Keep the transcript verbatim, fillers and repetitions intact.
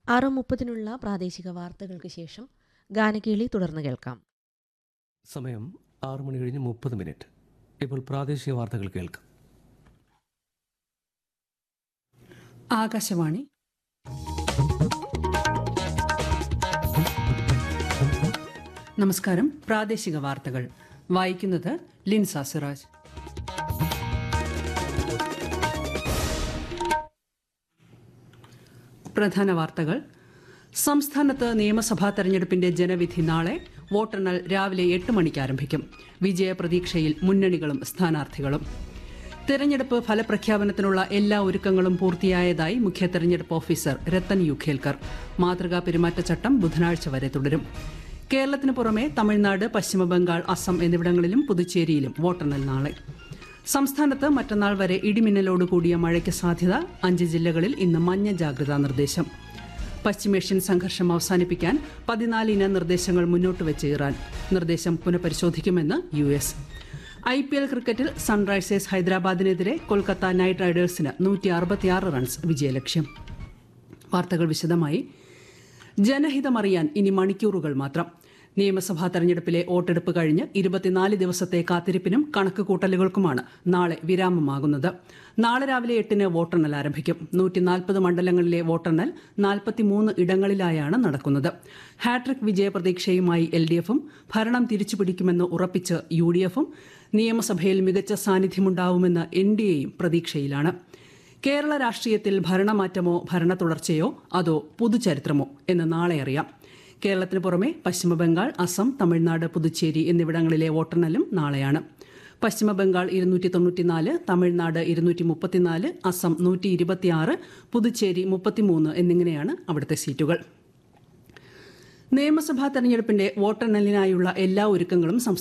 ആറ് മുപ്പതിനുള്ള പ്രാദേശിക വാർത്തകൾക്ക് ശേഷം ഗാനകേളി തുടർന്ന് കേൾക്കാം. സമയം ആറ് മണി കഴിഞ്ഞ് മുപ്പത് മിനിറ്റ്. ഇപ്പോൾ പ്രാദേശിക വാർത്തകൾ കേൾക്കാം. ആകാശവാണി. നമസ്കാരം. പ്രാദേശിക വാർത്തകൾ വായിക്കുന്നത് ലിൻസ സിറാജ്. പ്രധാന വാർത്തകൾ. സംസ്ഥാനത്ത് നിയമസഭാ തെരഞ്ഞെടുപ്പിന്റെ ജനവിധി നാളെ. വോട്ടെണ്ണൽ രാവിലെ എട്ട് മണിക്ക് ആരംഭിക്കും. വിജയപ്രതീക്ഷയിൽ മുന്നണികളും സ്ഥാനാർത്ഥികളും. തെരഞ്ഞെടുപ്പ് ഫലപ്രഖ്യാപനത്തിനുള്ള എല്ലാ ഒരുക്കങ്ങളും പൂർത്തിയായതായി മുഖ്യ തെരഞ്ഞെടുപ്പ് ഓഫീസർ രത്തൻ യു ഖേൽക്കർ. മാതൃകാ പെരുമാറ്റച്ചട്ടം ബുധനാഴ്ച വരെ തുടരും. കേരളത്തിന് പുറമെ തമിഴ്നാട്, പശ്ചിമബംഗാൾ, അസം എന്നിവിടങ്ങളിലും പുതുച്ചേരിയിലും വോട്ടെണ്ണൽ നാളെ. സംസ്ഥാനത്ത് മറ്റന്നാൾ വരെ ഇടിമിന്നലോടുകൂടിയ മഴയ്ക്ക് സാധ്യത. അഞ്ച് ജില്ലകളിൽ ഇന്ന് മഞ്ഞ ജാഗ്രതാ നിർദ്ദേശം. പശ്ചിമേഷ്യൻ സംഘർഷം അവസാനിപ്പിക്കാൻ പതിനാല് ഇന നിർദ്ദേശങ്ങൾ മുന്നോട്ട് വെച്ച് ഇറാൻ. നിർദ്ദേശം പുനഃപരിശോധിക്കുമെന്ന് U S. I P L ക്രിക്കറ്റിൽ സൺറൈസേഴ്സ് ഹൈദരാബാദിനെതിരെ കൊൽക്കത്ത നൈറ്റ് റൈഡേഴ്സിന് നൂറ്റി അറുപത്തിയാറ് റൺസ് വിജയലക്ഷ്യം. വാർത്തകൾ വിശദമായി. ജനഹിതമറിയാൻ ഇനി മണിക്കൂറുകൾ മാത്രം. നിയമസഭാ തെരഞ്ഞെടുപ്പിലെ വോട്ടെടുപ്പ് കഴിഞ്ഞ് ഇരുപത്തിനാല് ദിവസത്തെ കാത്തിരിപ്പിനും കണക്കുകൂട്ടലുകൾക്കുമാണ് നാളെ വിരാമമാകുന്നത്. നാളെ രാവിലെ എട്ടിന് വോട്ടെണ്ണൽ ആരംഭിക്കും. നൂറ്റി നാൽപ്പത് മണ്ഡലങ്ങളിലെ വോട്ടെണ്ണൽ നാൽപ്പത്തിമൂന്ന് ഇടങ്ങളിലായാണ് നടക്കുന്നത്. ഹാട്രിക് വിജയപ്രതീക്ഷയുമായി എൽ ഡി എഫും ഭരണം തിരിച്ചുപിടിക്കുമെന്ന് ഉറപ്പിച്ച് യു ഡി എഫും നിയമസഭയിൽ മികച്ച സാന്നിധ്യമുണ്ടാവുമെന്ന് എൻ ഡി എയും പ്രതീക്ഷയിലാണ്. കേരള രാഷ്ട്രീയത്തിൽ ഭരണമാറ്റമോ ഭരണ തുടർച്ചയോ അതോ പുതുചരിത്രമോ എന്ന് നാളെ അറിയാം. കേരളത്തിന് പുറമെ പശ്ചിമബംഗാൾ, അസം, തമിഴ്നാട്, പുതുച്ചേരി എന്നിവിടങ്ങളിലെ വോട്ടെണ്ണലും നാളെയാണ്. പശ്ചിമബംഗാൾ ഇരുന്നൂറ്റി തൊണ്ണൂറ്റിനാല്, തമിഴ്നാട് ഇരുന്നൂറ്റി മുപ്പത്തിനാല്, അസം നൂറ്റി ഇരുപത്തിയാറ്, പുതുച്ചേരി മുപ്പത്തിമൂന്ന് എന്നിങ്ങനെയാണ് അവിടുത്തെ സീറ്റുകൾ. നിയമസഭാ തെരഞ്ഞെടുപ്പിന്റെ വോട്ടെണ്ണലിനായുള്ള എല്ലാ ഒരുക്കങ്ങളും സംസ്ഥാന